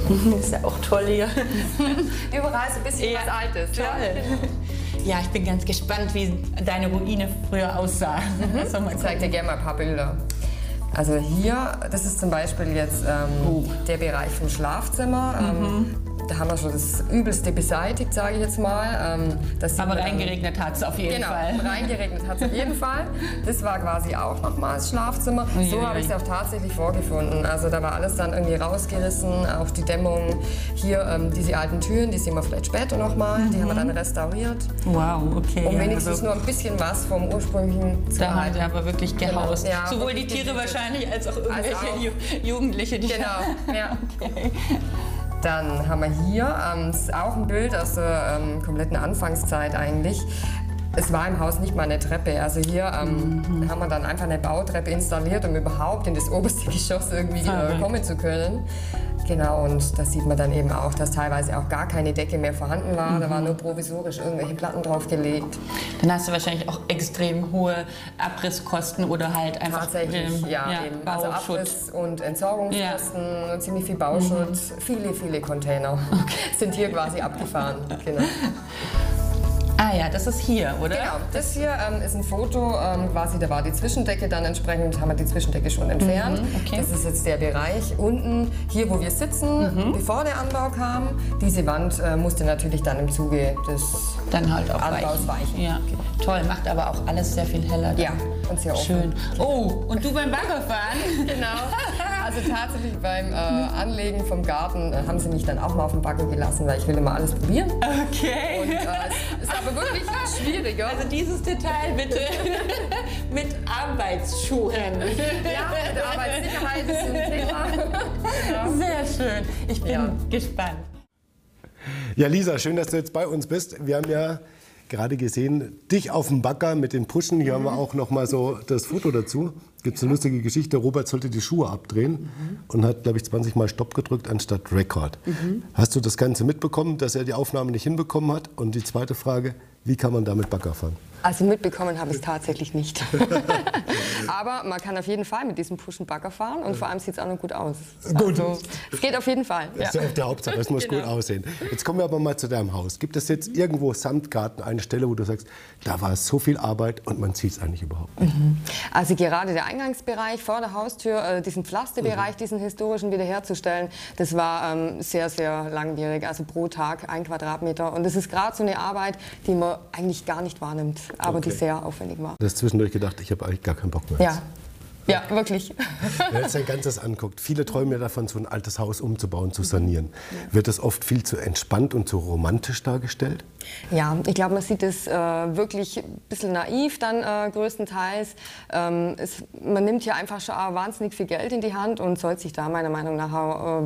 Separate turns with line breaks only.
Ist ja auch toll hier.
Überall so ein bisschen was Altes.
Toll. Ja, ich bin ganz gespannt, wie deine Ruine früher aussah.
Ich zeige dir gerne mal ein paar Bilder. Also hier, das ist zum Beispiel jetzt der Bereich vom Schlafzimmer. Da haben wir schon das Übelste beseitigt, sage ich jetzt mal.
Aber reingeregnet hat es auf jeden Fall.
Genau, reingeregnet hat es auf jeden Fall. Das war quasi auch nochmal das Schlafzimmer. So habe ich es auch tatsächlich vorgefunden. Also da war alles dann irgendwie rausgerissen, auch die Dämmung. Hier diese alten Türen, die sehen wir vielleicht später nochmal. Die haben wir dann restauriert.
Wow, okay.
Um wenigstens nur ein bisschen was vom ursprünglichen zu
Da haben
erhalten.
sie aber wirklich gehaust.
Genau, ja,
sowohl die Tiere wahrscheinlich als auch irgendwelche Jugendliche, die
Genau, ja.
Okay.
Dann haben wir hier auch ein Bild aus der kompletten Anfangszeit eigentlich. Es war im Haus nicht mal eine Treppe. Also hier haben wir dann einfach eine Bautreppe installiert, um überhaupt in das oberste Geschoss irgendwie kommen zu können. Genau, und da sieht man dann eben auch, dass teilweise auch gar keine Decke mehr vorhanden war. Da waren nur provisorisch irgendwelche Platten draufgelegt.
Dann hast du wahrscheinlich auch extrem hohe Abrisskosten oder halt einfach
Tatsächlich, ja, eben. Also Abriss- und Entsorgungskosten, und ziemlich viel Bauschutz, viele Container sind hier quasi abgefahren. Genau.
Ah ja, das ist hier, oder?
Genau, das hier ist ein Foto, quasi da war die Zwischendecke, dann entsprechend haben wir die Zwischendecke schon entfernt.
Okay.
Das ist jetzt der Bereich unten, hier wo wir sitzen, bevor der Anbau kam. Diese Wand musste natürlich dann im Zuge des
dann halt auch
Anbaus weichen.
Ja. Toll, macht aber auch alles sehr viel heller.
Ja, und sehr offen.
Schön. Oh, und du beim Baggerfahren?
Genau. Also tatsächlich beim Anlegen vom Garten haben sie mich dann auch mal auf den Bagger gelassen, weil ich will immer alles probieren.
Okay.
Und es ist aber wirklich schwieriger.
Also dieses Detail bitte mit Arbeitsschuhen.
Ja, mit Arbeitssicherheit ist ein Thema. Ja.
Sehr schön. Ich bin gespannt.
Ja, Lisa, schön, dass du jetzt bei uns bist. Wir haben ja gerade gesehen, dich auf dem Bagger mit den Puschen. Hier haben wir auch noch mal so das Foto dazu. Gibt es eine lustige Geschichte. Robert sollte die Schuhe abdrehen und hat, glaube ich, 20 Mal Stopp gedrückt anstatt Record. Hast du das Ganze mitbekommen, dass er die Aufnahme nicht hinbekommen hat? Und die zweite Frage, wie kann man damit Bagger fahren?
Also mitbekommen habe ich es tatsächlich nicht. Aber man kann auf jeden Fall mit diesem Pushen Bagger fahren und vor allem sieht es auch noch gut aus.
Gut.
Also, es geht auf jeden Fall.
Das ist ja auch der Hauptsache, es muss gut aussehen. Jetzt kommen wir aber mal zu deinem Haus. Gibt es jetzt irgendwo samt Garten eine Stelle, wo du sagst, da war so viel Arbeit und man sieht es eigentlich überhaupt nicht?
Also gerade der Eingangsbereich vor der Haustür, diesen Pflasterbereich, diesen historischen wiederherzustellen, das war sehr, sehr langwierig. Also pro Tag 1 Quadratmeter. Und das ist gerade so eine Arbeit, die man eigentlich gar nicht wahrnimmt, aber die sehr aufwendig war.
Du hast zwischendurch gedacht, ich habe eigentlich gar keinen Bock mehr.
Ja, wirklich.
Wenn man jetzt dein Ganzes anguckt, viele träumen ja davon, so ein altes Haus umzubauen, zu sanieren. Wird das oft viel zu entspannt und zu romantisch dargestellt?
Ja, ich glaube, man sieht es wirklich ein bisschen naiv dann größtenteils. Man nimmt hier einfach schon wahnsinnig viel Geld in die Hand und sollte sich da meiner Meinung nach